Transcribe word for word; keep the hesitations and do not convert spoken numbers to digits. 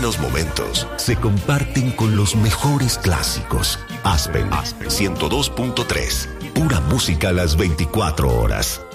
buenos momentos se comparten con los mejores clásicos. Aspen, Aspen ciento dos punto tres. Pura música a las veinticuatro horas.